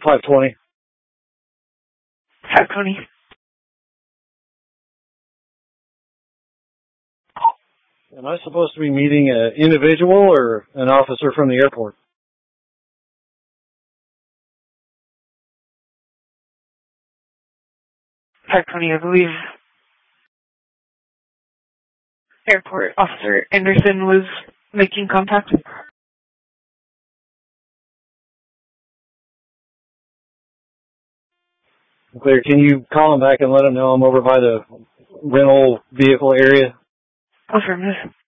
520. 520. Am I supposed to be meeting an individual or an officer from the airport? 520, I believe. Airport Officer Anderson was making contact. Clear. Can you call him back and let him know I'm over by the rental vehicle area? Affirmative.